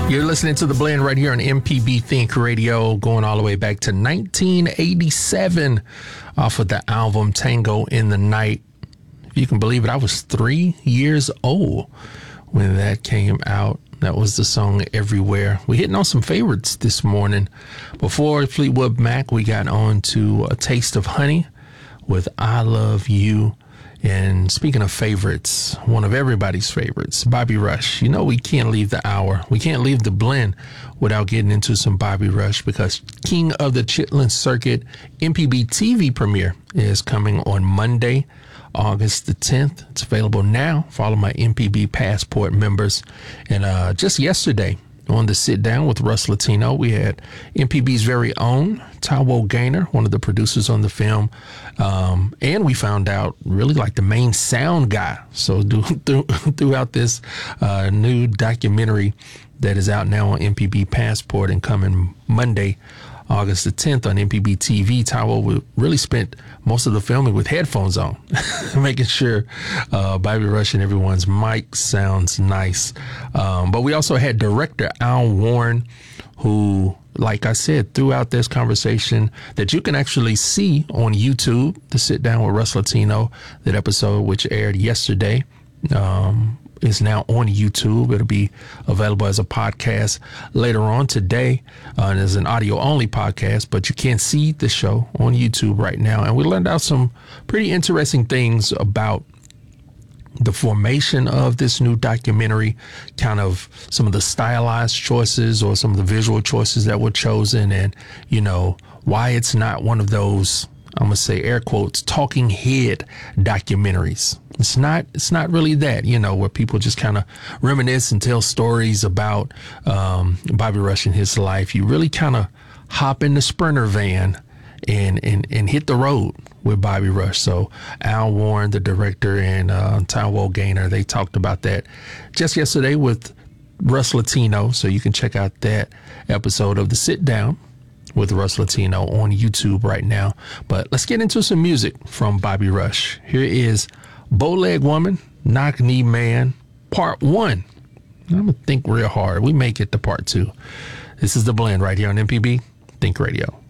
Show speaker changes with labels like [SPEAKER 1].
[SPEAKER 1] You're listening to The Blend right here on MPB Think Radio, going all the way back to 1987 off of the album Tango in the Night. If you can believe it, I was 3 years old when that came out. That was the song Everywhere. We're hitting on some favorites this morning. Before Fleetwood Mac, we got on to A Taste of Honey with I Love You. And speaking of favorites, one of everybody's favorites, Bobby Rush. You know, we can't leave the hour. We can't leave the blend without getting into some Bobby Rush, because King of the Chitlin Circuit MPB TV premiere is coming on Monday, August the 10th. It's available now for all of my MPB Passport members. And just yesterday, on the Sit Down with Russ Latino, we had MPB's very own Taiwo Gaynor, one of the producers on the film. And we found out really like the main sound guy. So throughout this new documentary that is out now on MPB Passport and coming Monday, August the 10th on MPB TV, Taiwo really spent most of the filming with headphones on, making sure Bobby Rush and everyone's mic sounds nice. But we also had director Al Warren, who, like I said, throughout this conversation that you can actually see on YouTube, the Sit Down with Russ Latino, that episode which aired yesterday, is now on YouTube. It'll be available as a podcast later on today, and as an audio only podcast, but you can see the show on YouTube right now. And we learned out some pretty interesting things about the formation of this new documentary, kind of some of the stylized choices or some of the visual choices that were chosen, and, you know, why it's not one of those, I'm going to say air quotes, talking head documentaries. It's not really that, you know, where people just kind of reminisce and tell stories about Bobby Rush and his life. You really kind of hop in the Sprinter van and hit the road with Bobby Rush. So Al Warren, the director, and Taiwo Gaynor, they talked about that just yesterday with Russ Latino. So you can check out that episode of the Sit Down with Russ Latino on YouTube right now. But let's get into some music from Bobby Rush. Here is Bowleg Woman, Knock Knee Man, Part 1. I'm going to think real hard. We may get to Part 2. This is The Blend right here on MPB Think Radio.